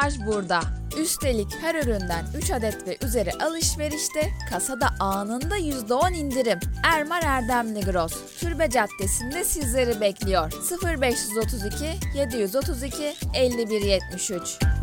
avantaj burada. Üstelik her üründen 3 adet ve üzeri alışverişte kasada anında %10 indirim. Ermar Erdemli Gross, Türbe Caddesi'nde sizleri bekliyor. 0532 732 5173